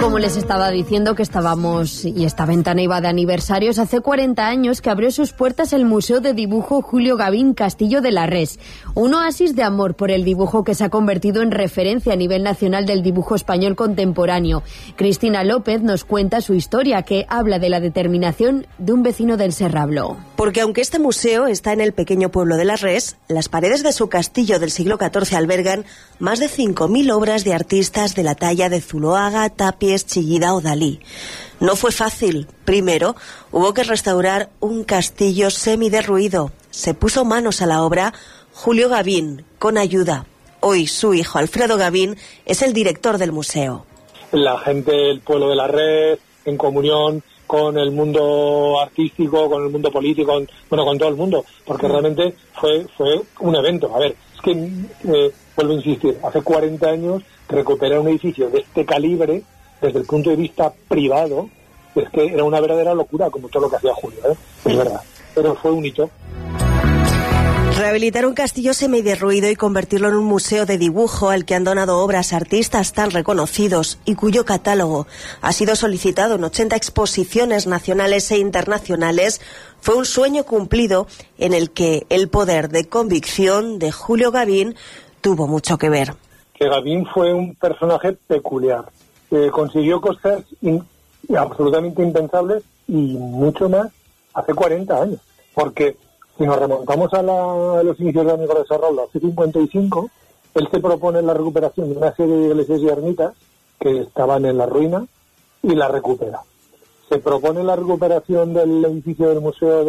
Como les estaba diciendo que estábamos y esta ventana iba de aniversarios, hace 40 años que abrió sus puertas el Museo de Dibujo Julio Gavín Castillo de la Res, un oasis de amor por el dibujo que se ha convertido en referencia a nivel nacional del dibujo español contemporáneo. Cristina López nos cuenta su historia, que habla de la determinación de un vecino del Serrablo. Porque aunque este museo está en el pequeño pueblo de la Res, las paredes de su castillo del siglo XIV albergan más de 5.000 obras de artistas de la talla de Zuloaga, Tapies, Chillida o Dalí. No fue fácil. Primero, hubo que restaurar un castillo semiderruido. Se puso manos a la obra Julio Gavín, con ayuda. Hoy su hijo Alfredo Gavín es el director del museo. La gente del pueblo de la Res, en comunión con el mundo artístico, con el mundo político, con todo el mundo, porque realmente fue un evento. A ver, es que, vuelvo a insistir, hace 40 años recuperar un edificio de este calibre, desde el punto de vista privado, es que era una verdadera locura, como todo lo que hacía Julio, es verdad, pero fue un hito. Rehabilitar un castillo semiderruido y convertirlo en un museo de dibujo al que han donado obras artistas tan reconocidos y cuyo catálogo ha sido solicitado en 80 exposiciones nacionales e internacionales fue un sueño cumplido en el que el poder de convicción de Julio Gavín tuvo mucho que ver. Que Gavín fue un personaje peculiar, consiguió cosas absolutamente impensables y mucho más hace 40 años, porque si nos remontamos a los inicios de Amigos de Serrablo, hace 55, él se propone la recuperación de una serie de iglesias y ermitas que estaban en la ruina y la recupera. Se propone la recuperación del edificio del Museo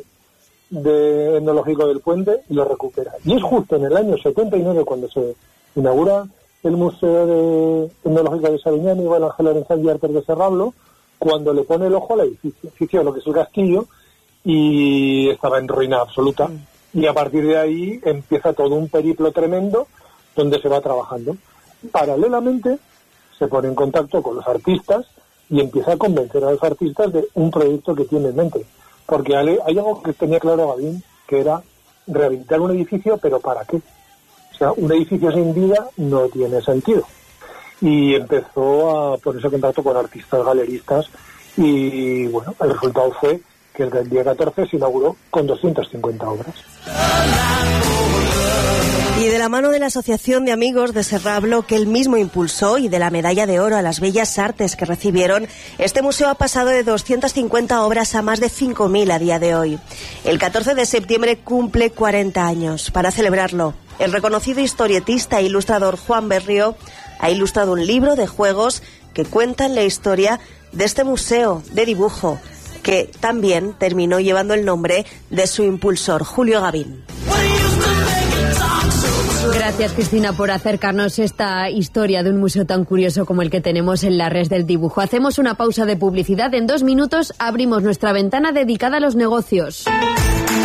de Etnológico del Puente y lo recupera. Y es justo en el año 79 cuando se inaugura el Museo Etnológico de Sabiñán y Miguel Ángel Lorenzal y Artes de Serrablo, cuando le pone el ojo al edificio, lo que es el castillo, y estaba en ruina absoluta. Y a partir de ahí empieza todo un periplo tremendo donde se va trabajando. Paralelamente se pone en contacto con los artistas y empieza a convencer a los artistas de un proyecto que tiene en mente. Porque hay algo que tenía claro Gavín, que era rehabilitar un edificio, pero ¿para qué? O sea, un edificio sin vida no tiene sentido. Y empezó a ponerse en contacto con artistas galeristas y, bueno, el resultado fue que el día 14 se inauguró con 250 obras. Y de la mano de la Asociación de Amigos de Serrablo, que él mismo impulsó, y de la Medalla de Oro a las Bellas Artes que recibieron, este museo ha pasado de 250 obras a más de 5.000 a día de hoy. El 14 de septiembre cumple 40 años. Para celebrarlo, el reconocido historietista e ilustrador Juan Berrio ha ilustrado un libro de juegos que cuentan la historia de este museo de dibujo, que también terminó llevando el nombre de su impulsor, Julio Gavín. Gracias, Cristina, por acercarnos esta historia de un museo tan curioso como el que tenemos en la Res del Dibujo. Hacemos una pausa de publicidad. En 2 minutos abrimos nuestra ventana dedicada a los negocios.